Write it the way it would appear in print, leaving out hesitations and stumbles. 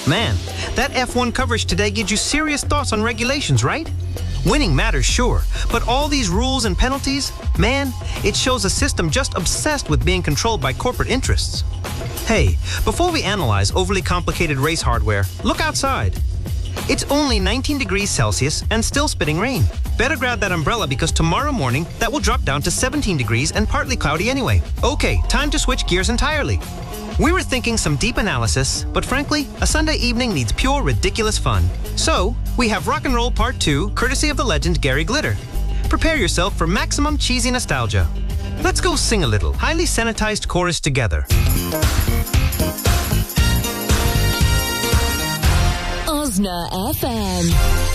Man, that F1 coverage today gives you serious thoughts on regulations, right? Winning matters, sure, but all these rules and penalties, man, it shows a system just obsessed with being controlled by corporate interests. Hey, before we analyze overly complicated race hardware, look outside. It's only 19 degrees Celsius and still spitting rain. Better grab that umbrella because tomorrow morning that will drop down to 17 degrees and partly cloudy anyway. Okay, time to switch gears entirely. We were thinking some deep analysis, but frankly, a Sunday evening needs pure ridiculous fun. So, we have Rock and Roll Part 2, courtesy of the legend Gary Glitter. Prepare yourself for maximum cheesy nostalgia. Let's go sing a little highly sanitized chorus together. Osna FM.